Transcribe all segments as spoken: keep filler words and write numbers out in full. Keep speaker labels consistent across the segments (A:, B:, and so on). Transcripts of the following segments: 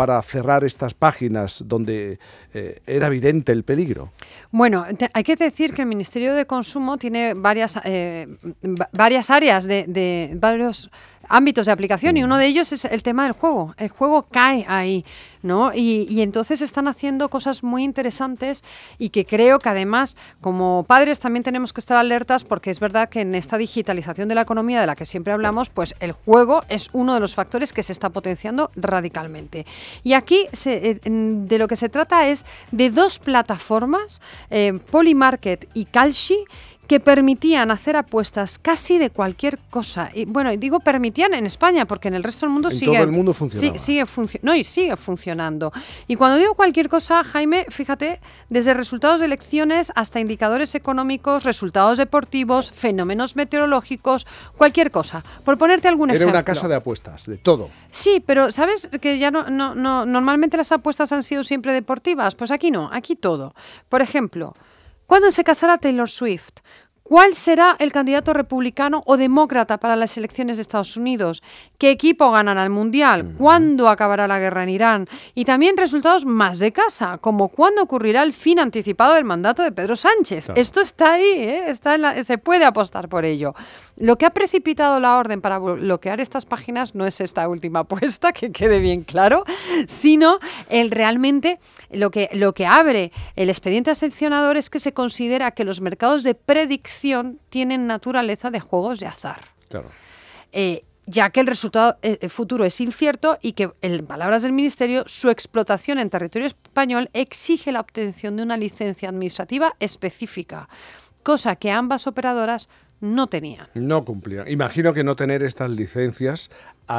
A: para cerrar estas páginas donde eh, era evidente el peligro?
B: Bueno, te, hay que decir que el Ministerio de Consumo tiene varias, eh, varias áreas, de, de varios ámbitos de aplicación, y uno de ellos es el tema del juego. El juego cae ahí, ¿no? Y, y entonces están haciendo cosas muy interesantes, y que creo que además, como padres, también tenemos que estar alertas, porque es verdad que en esta digitalización de la economía de la que siempre hablamos, pues el juego es uno de los factores que se está potenciando radicalmente. Y aquí se, de lo que se trata es de dos plataformas, eh, Polymarket y Kalshi, que permitían hacer apuestas casi de cualquier cosa. Y bueno, digo permitían en España, porque en el resto del mundo
A: en
B: sigue,
A: todo el mundo funcionaba.
B: Sí, sigue, func no, y sigue funcionando. Y cuando digo cualquier cosa, Jaime, fíjate, desde resultados de elecciones hasta indicadores económicos, resultados deportivos, fenómenos meteorológicos, cualquier cosa. Por ponerte algún
A: Era
B: ejemplo.
A: Era una casa de apuestas, de todo.
B: Sí, pero ¿sabes que ya no, no, no, normalmente las apuestas han sido siempre deportivas? Pues aquí no, aquí todo. Por ejemplo, ¿cuándo se casará Taylor Swift? ¿Cuál será el candidato republicano o demócrata para las elecciones de Estados Unidos? ¿Qué equipo ganará el Mundial? ¿Cuándo acabará la guerra en Irán? Y también resultados más de casa, como cuándo ocurrirá el fin anticipado del mandato de Pedro Sánchez. Claro. Esto está ahí, ¿eh? Está en la, se puede apostar por ello. Lo que ha precipitado la orden para bloquear estas páginas no es esta última apuesta, que quede bien claro, sino el realmente lo que, lo que abre el expediente sancionador es que se considera que los mercados de predicción tienen naturaleza de juegos de azar.
A: Claro.
B: Eh, ya que el resultado eh, futuro es incierto, y que, en palabras del Ministerio, su explotación en territorio español exige la obtención de una licencia administrativa específica, cosa que ambas operadoras no tenían.
A: No cumplían. Imagino que no tener estas licencias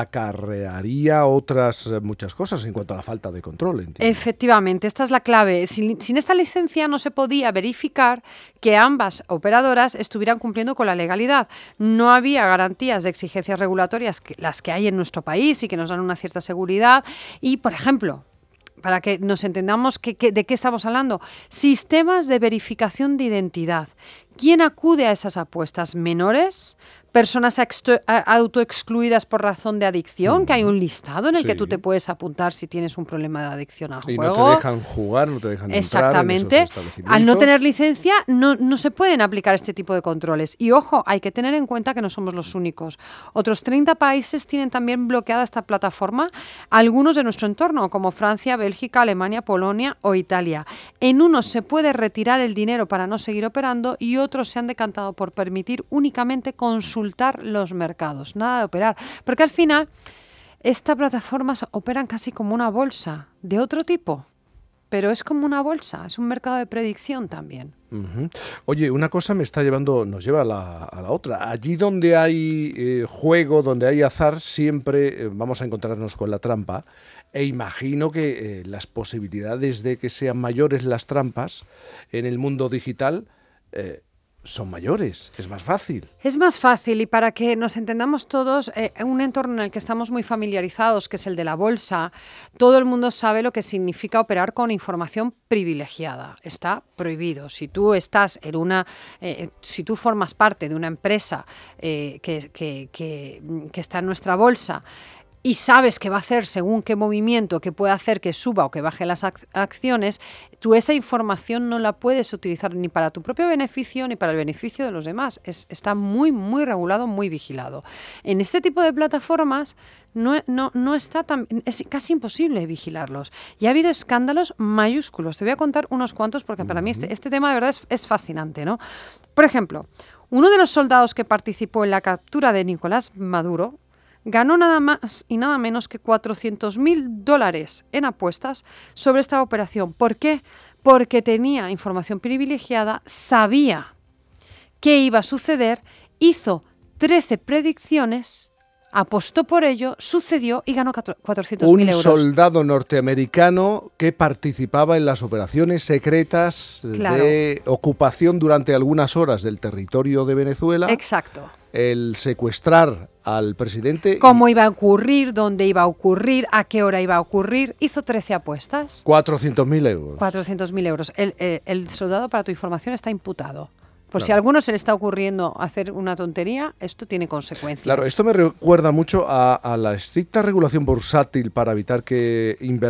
A: acarrearía otras muchas cosas en cuanto a la falta de control. Entiendo.
B: Efectivamente, esta es la clave. Sin, sin esta licencia no se podía verificar que ambas operadoras estuvieran cumpliendo con la legalidad. No había garantías de exigencias regulatorias, que, las que hay en nuestro país y que nos dan una cierta seguridad. Y, por ejemplo, para que nos entendamos que, que, de qué estamos hablando, sistemas de verificación de identidad. ¿Quién acude a esas apuestas? ¿Menores? ¿Personas autoexcluidas por razón de adicción? Mm. Que hay un listado en el sí. que tú te puedes apuntar si tienes un problema de adicción al
A: y
B: juego.
A: Y no te dejan jugar, no te dejan
B: Exactamente.
A: entrar en esos establecimientos.
B: Al no tener licencia, no, no se pueden aplicar este tipo de controles. Y ojo, hay que tener en cuenta que no somos los únicos. Otros treinta países tienen también bloqueada esta plataforma, algunos de nuestro entorno, como Francia, Bélgica, Alemania, Polonia o Italia. En unos se puede retirar el dinero para no seguir operando, y otros se han decantado por permitir únicamente consultar los mercados, nada de operar, porque al final estas plataformas operan casi como una bolsa de otro tipo, pero es como una bolsa, es un mercado de predicción también.
A: Uh-huh. Oye, una cosa me está llevando, nos lleva a la, a la otra. Allí donde hay eh, juego, donde hay azar, siempre eh, vamos a encontrarnos con la trampa, e imagino que eh, las posibilidades de que sean mayores las trampas en el mundo digital eh, son mayores, es más fácil.
B: Es más fácil, y para que nos entendamos todos, eh, un entorno en el que estamos muy familiarizados, que es el de la bolsa, todo el mundo sabe lo que significa operar con información privilegiada. Está prohibido. Si tú estás en una, eh, si tú formas parte de una empresa eh, que, que, que, que está en nuestra bolsa, y sabes que va a hacer según qué movimiento, que puede hacer que suba o que baje las ac- acciones, tú esa información no la puedes utilizar ni para tu propio beneficio ni para el beneficio de los demás. Es, está muy, muy regulado, muy vigilado. En este tipo de plataformas no, no, no está tan, es casi imposible vigilarlos. Y ha habido escándalos mayúsculos. Te voy a contar unos cuantos, porque para uh-huh. mí este, este tema de verdad es, es fascinante, ¿no? Por ejemplo, uno de los soldados que participó en la captura de Nicolás Maduro ganó nada más y nada menos que cuatrocientos mil dólares en apuestas sobre esta operación. ¿Por qué? Porque tenía información privilegiada, sabía qué iba a suceder, hizo trece predicciones, apostó por ello, sucedió y ganó cuatrocientos mil euros.
A: Un soldado norteamericano que participaba en las operaciones secretas claro. de ocupación durante algunas horas del territorio de Venezuela.
B: Exacto.
A: El secuestrar al presidente.
B: Cómo iba a ocurrir, dónde iba a ocurrir, a qué hora iba a ocurrir. Hizo trece apuestas.
A: cuatrocientos mil euros.
B: cuatrocientos mil euros. El, el, el soldado, para tu información, está imputado. Por claro. si a alguno se le está ocurriendo hacer una tontería, esto tiene consecuencias.
A: Claro, esto me recuerda mucho a, a la estricta regulación bursátil para evitar que inversores